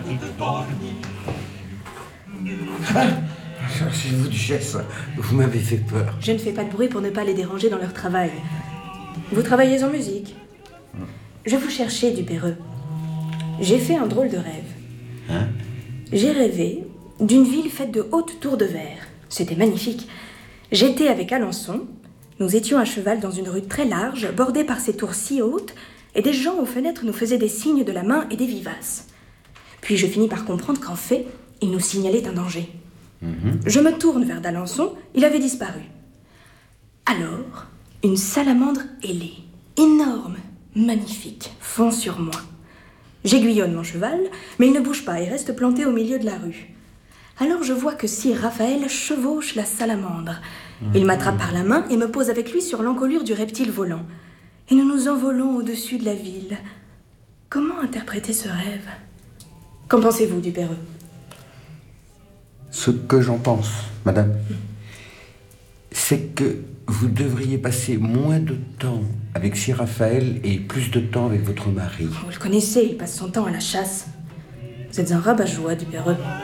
C'est vous, duchesse. Vous m'avez fait peur. Je ne fais pas de bruit pour ne pas les déranger dans leur travail. Vous travaillez en musique. Je vous cherchais, Duperreux. J'ai fait un drôle de rêve. Hein? J'ai rêvé d'une ville faite de hautes tours de verre. C'était magnifique. J'étais avec Alençon. Nous étions à cheval dans une rue très large, bordée par ces tours si hautes, et des gens aux fenêtres nous faisaient des signes de la main et des vivaces. Puis je finis par comprendre qu'en fait, ils nous signalaient un danger. Je me tourne vers d'Alençon, il avait disparu. Alors, une salamandre ailée, énorme, magnifique, fond sur moi. J'aiguillonne mon cheval, mais il ne bouge pas et reste planté au milieu de la rue. Alors je vois que Sir Raphaël chevauche la salamandre. Il m'attrape par la main et me pose avec lui sur l'encolure du reptile volant. Et nous nous envolons au-dessus de la ville. Comment interpréter ce rêve? Qu'en pensez-vous, Duperreux? Ce que j'en pense, madame, c'est que vous devriez passer moins de temps avec Sir Raphaël et plus de temps avec votre mari. Vous le connaissez, il passe son temps à la chasse. Vous êtes un rabat-joie, Duperreux.